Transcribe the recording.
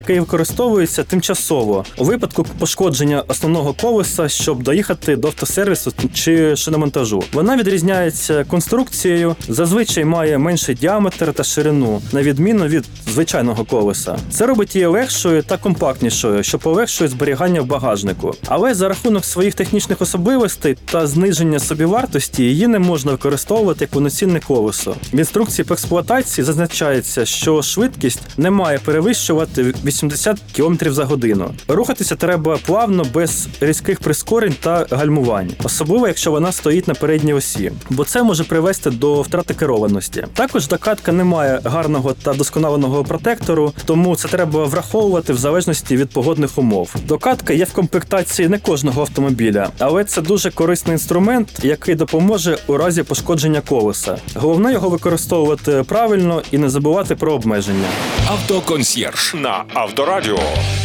який використовується тимчасово у випадку пошкодження основного колеса, щоб доїхати до автосервісу чи шиномонтажу. Вона відрізняється конструкцією, зазвичай має менший діаметр та ширину, на відміну від звичайного колеса. Це робить її легшою та компактнішою, що полегшує зберігання в багажнику. Але за рахунок своїх технічних особливостей та зниження собівартості її не можна використовувати як повноцінне колесо. В інструкції по експлуатації зазначається, що швидкість не має перевищувати 80 км за годину. Рухатися треба плавно, без різких прискорень та гальмувань, особливо якщо вона стоїть на передній осі, бо це може привести до втрати керованості. Також докатка не має гарного та вдосконаленого протектору, тому це треба враховувати в залежності від погодних умов. Докатка є в комплектації не кожного автомобіля, але це дуже корисний інструмент, який допоможе у разі пошкодження колеса. Головне його використовувати правильно і не забувати про обмеження. Автоконсьєрж на Авторадіо.